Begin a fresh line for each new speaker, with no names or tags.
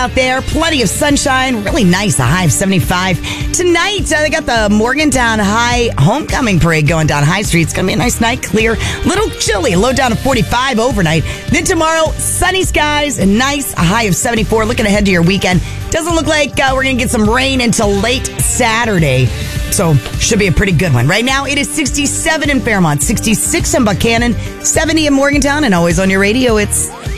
out there. Plenty of sunshine. Really nice. A high of 75. Tonight, they got the Morgantown High Homecoming Parade going down High Street. It's going to be a nice night. Clear. Little chilly. Low down to 45 overnight. Then tomorrow, sunny skies and nice. A high of 74. Looking ahead to your weekend. Doesn't look like we're going to get some rain until late Saturday. So, should be a pretty good one. Right now, it is 67 in Fairmont, 66 in Buchanan, 70 in Morgantown, and always on your radio, it's